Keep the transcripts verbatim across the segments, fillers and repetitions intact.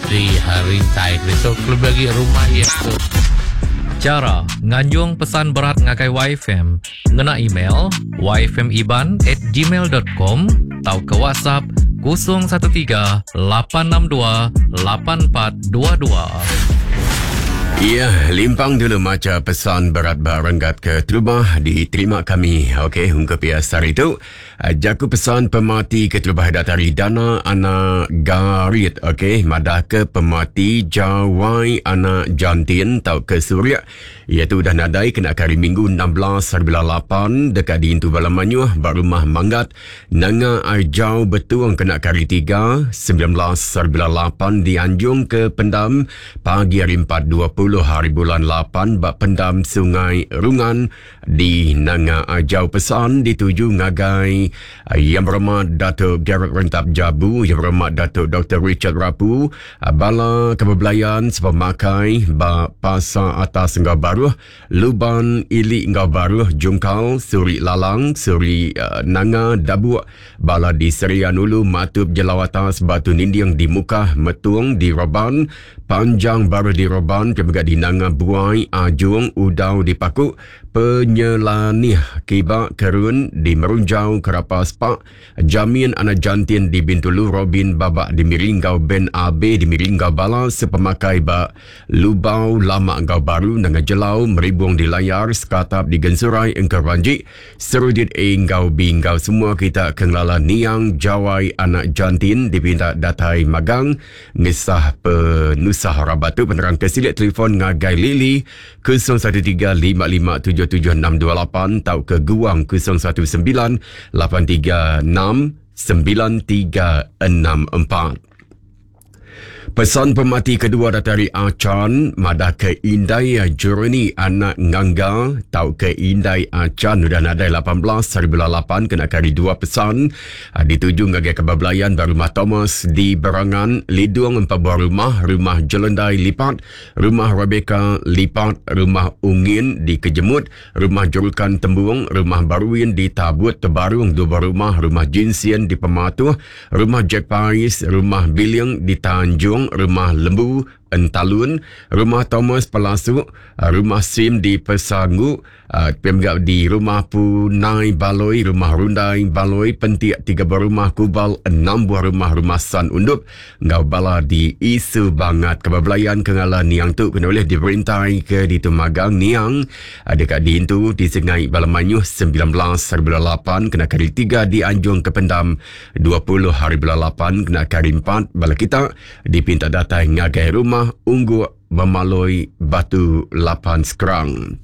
di hari tai so klub bagi rumah ya tu. Cara nganjung pesan berat ngagai Y F M ngena email y f m iban at gmail dot com atau ke WhatsApp kosong satu tiga lapan enam dua lapan empat dua dua. Ya, limpang dulu macam pesan berat barangkat ke rumah diterima kami. Okey, ungkap biasa itu. Jaku pesan pemati ke terubah datari dana anak garit. Okey, madah ke pemati jawai anak jantin tau ke Suria. Iaitu dah nadai kena kari minggu enam belas hari lapan dekat di Intu Balamanyuh Barumah Manggat. Nanga ajau betuang kena kari tiga sembilan belas hari lapan di Anjung ke Pendam pagi hari empat dua puluh hari bulan lapan bak Pendam Sungai Rungan di Nanga ajau pesan dituju ngagai Yang Berhormat Datuk Gerard Rentap Jabu, Yang Berhormat Datuk Doktor Richard Rapu, Bala Kebebelayan Sepemakai Bak Pasar Atas Ngau Baru, Luban Ilik Ngau Baru, Jungkal, Suri Lalang, Suri uh, Nanga, Dabu, Bala di Serian Ulu, Matub Jelawatas, Batu Nindiang di Mukah, Metuang di Roban, Panjang Baru di Roban, juga di Nanga Buai, Ajung, Udau di Pakuk, Penyelanih Kibak Kerun di Merunjau, Kerapas Pak, Jamin Anak Jantin di Bintulu, Robin Babak di Miringgau, Ben Abe di Miringgau Bala, Sepemakai Bak Lubau, Lama Ngau Baru, Nanga Jelau, Meribung di Layar, Sekatap di Gensurai, Engkau Ranjik, Serudit E Ngau B Ngau, semua kita kenglala Niang, Jawai Anak Jantin, dipinta datai Magang, Ngisah Penusah Rabatu, penerang kesilik telefon ngagai Lili, kosong satu tiga lima lima tujuh tujuh enam dua lapan, tau ke Guang kosong satu sembilan lapan tiga enam sembilan tiga enam empat. Pesan pemati kedua datari Acan, madah ke Indai Jurni anak Ngangga, tau ke Indai Acan udah nadai lapan belas hari bulan lapan kena kari dua pesan. Dituju ngagai kebablayan Barumah Thomas di Berangan, Lidung empat buah rumah, rumah Jelendai Lipat, rumah Rebecca Lipat, rumah Ungin di Kejemut, rumah Jurukan Tembuang, rumah Baruin di Tabut Tebarung, dua buah rumah, rumah Jinsian di Pematuh, rumah Jack Pais, rumah Biliang di Tanjung, rumah Lembu Entalun, rumah Thomas Pelasuk, rumah Sim di Pesanggu, uh, di rumah Punai Baloi, rumah Rundai Baloi, Pentiak tiga buah rumah, Kubal enam buah rumah, rumah San Undup, Ngau Bala di Isu Bangat, kebablayan kengala Niang tu kena boleh diperintai ke di Tumagang Niang, uh, dekat di Intu di Sengai Balamanyuh sembilan belas hari bulan lapan, kena kari tiga di Anjung Kependam dua puluh hari bulan lapan, kena kari empat bala kita dipinta datai ngagai rumah Unggu Memaloi Batu lapan Sekerang.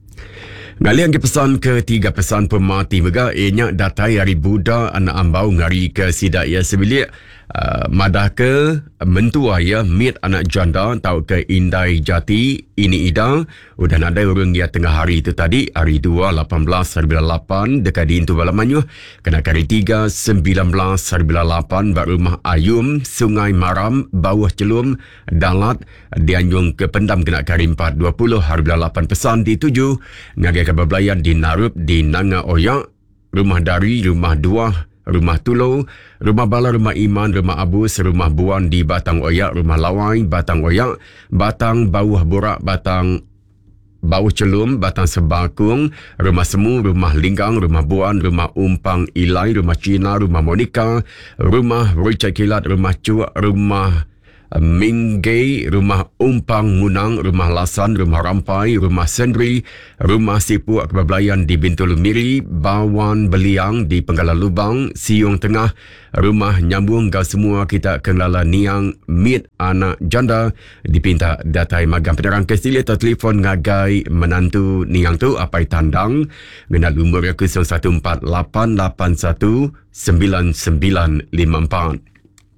Ngalian ke pesan ketiga pesan pemati mega ianya datai hari Buddha anak ambau ngari ke sidak ya sebilik uh, madah ke mentua ya mit anak janda tau ke Indai Jati ini ida udah ada orang dia tengah hari itu tadi hari dua lapan belas hari bulan lapan dekat di Intu Balamanyuh kena kari tiga sembilan belas hari bulan lapan bak rumah Ayum Sungai Maram Bawah Celum Dalat dianjung ke Pendam kena kari empat dua puluh hari bulan lapan pesan dituju ngagai kebablayan di Narup di Nanga Oyak rumah Dari rumah Dua rumah Tulau, rumah Bala, rumah Iman, rumah Abus, rumah Buan di Batang Oyak, rumah Lawai, Batang Oyak, Batang Bawah Borak, Batang Bawah Celum, Batang Sebakung, rumah Semu, rumah Linggang, rumah Buan, rumah Umpang Ilai, rumah Cina, rumah Monika, rumah Richard Kilat, rumah Cuak, rumah Minggay, rumah Umpang Munang, rumah Lasan, rumah Rampai, rumah Sendri, rumah Sipuk Kebablayan di Bintulu Miri, Bawan Beliang di Penggala Lubang, Siung Tengah, rumah Nyambung kau semua kita kenala Niang mit anak janda dipinta datai Magang penerang kesilia atau telefon ngagai menantu Niang tu apai tandang dengan umur kosong satu empat lapan lapan satu sembilan sembilan lima empat.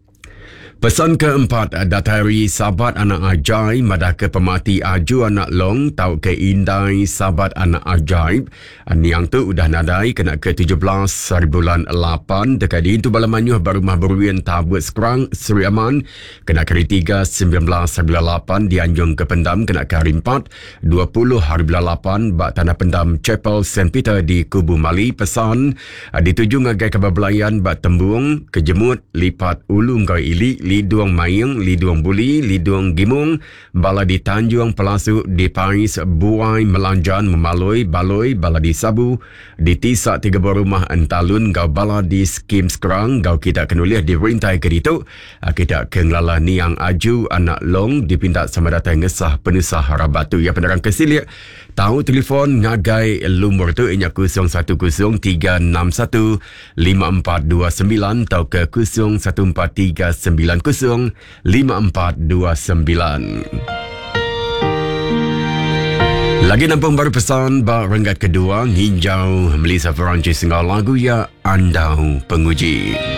Pesan keempat, datari sahabat anak ajaib, madah ke pemati aju anak long, tau ke Indai sahabat anak ajaib. Niang tu udah nadai kena ke tujuh belas hari bulan lapan, dekat di Intu Balamanyuh Barumah Beruin Tabut Sekerang, Seri Aman, kena ke hari tiga, sembilan belas hari bulan lapan, di Anjung ke Pendam, kena ke hari empat, dua puluh hari bulan lapan, bak Tanah Pendam Chapel Saint Peter di Kubu Mali. Pesan, dituju ngagai kebablayan bak Tembung, Kejemut, Lipat Ulu Ngau Ili, Liduang Mayang, Liduang Buli, Liduang Gimung, bala di Tanjung Pelasuk, di Pais, Buai, Melanjan, Memalui, Baloi, bala di Sabu, di Tisak Tiga Buah Rumah Entalun, gau bala di Skim Sekerang, gau kita kenuliah di Rintai Kedituk, kita kenglala Niang Aju, Anak Long, dipinta sama datang ngesah penusah Rabatu. Ya penerang kesilia, tahu telefon ngagai lumur tu inya kosong satu kosong tiga enam satu lima empat dua sembilan atau ke kosong satu empat tiga sembilan kosong lima empat dua sembilan. Lagi nampung baru pesan bak renggat kedua nginjau Melissa Perancis singgah lagu ya Andau Penguji.